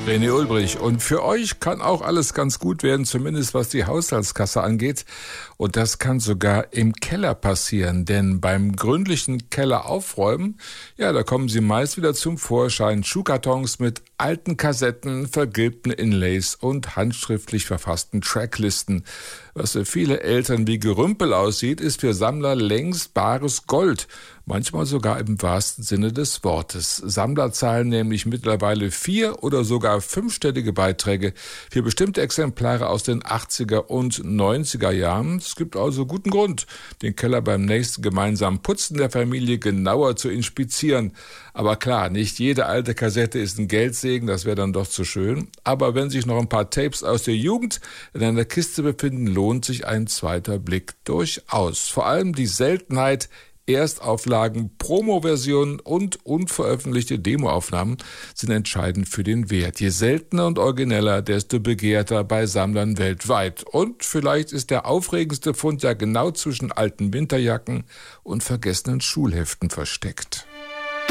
René Ulbrich. Und für euch kann auch alles ganz gut werden, zumindest was die Haushaltskasse angeht. Und das kann sogar im Keller passieren, denn beim gründlichen Keller aufräumen, ja, da kommen sie meist wieder zum Vorschein. Schuhkartons mit alten Kassetten, vergilbten Inlays und handschriftlich verfassten Tracklisten. Was für viele Eltern wie Gerümpel aussieht, ist für Sammler längst bares Gold. Manchmal sogar im wahrsten Sinne des Wortes. Sammler zahlen nämlich mittlerweile 4- oder sogar 5-stellige Beiträge für bestimmte Exemplare aus den 80er und 90er Jahren. Es gibt also guten Grund, den Keller beim nächsten gemeinsamen Putzen der Familie genauer zu inspizieren. Aber klar, nicht jede alte Kassette ist ein Geldsegen, das wäre dann doch zu schön. Aber wenn sich noch ein paar Tapes aus der Jugend in einer Kiste befinden, lohnt sich ein zweiter Blick durchaus. Vor allem die Seltenheit Erstauflagen, Promo-Versionen und unveröffentlichte Demoaufnahmen sind entscheidend für den Wert. Je seltener und origineller, desto begehrter bei Sammlern weltweit. Und vielleicht ist der aufregendste Fund ja genau zwischen alten Winterjacken und vergessenen Schulheften versteckt.